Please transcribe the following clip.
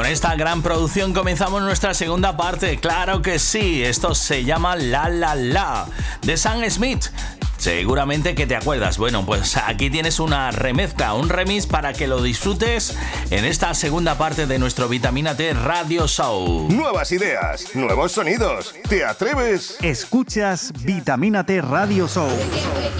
Con esta gran producción comenzamos nuestra segunda parte. Claro que sí, esto se llama La La La de Sam Smith. Seguramente que te acuerdas. Bueno, pues aquí tienes una remezcla, un remix para que lo disfrutes en esta segunda parte de nuestro Vitamina T Radio Show. Nuevas ideas, nuevos sonidos. ¿Te atreves? Escuchas Vitamina T Radio Show.